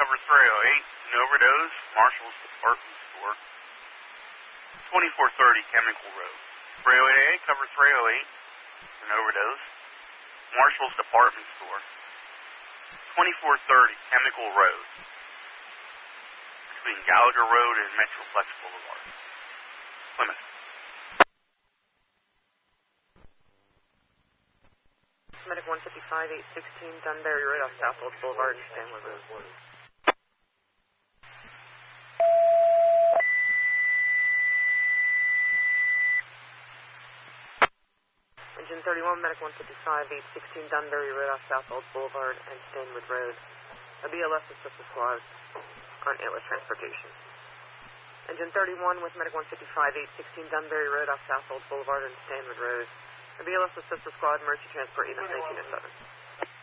cover 308, an overdose, Marshall's Department Store. 2430 Chemical Road. 308A, cover 308, an overdose, Marshall's Department Store. 2430 Chemical Road. Between Gallagher Road and Metroplex Boulevard. Plymouth. Medic 155-816, Dunbury Road off Southwold Boulevard and Stanley Road. Engine 31, Medic 155-816, Dunbury Road off Southwold Boulevard and Stanwood Road. A BLS assistance squad on Atlas Transportation. Engine 31 with Medic 155-816, Dunbury Road off Southwold Boulevard and Stanwood Road. A BLS assistance squad, emergency transport, EMS 1907.